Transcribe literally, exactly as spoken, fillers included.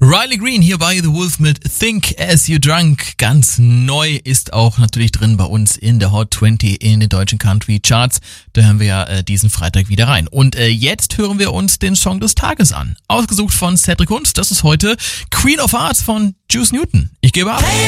Riley Green hier bei The Wolf mit Think As You Drunk. Ganz neu ist auch natürlich drin bei uns in der Hot zwanzig in den deutschen Country Charts. Da hören wir ja äh, diesen Freitag wieder rein. Und äh, jetzt hören wir uns den Song des Tages an. Ausgesucht von Cedric Hunz. Das ist heute Queen of Hearts von Juice Newton. Ich gebe ab. Hey,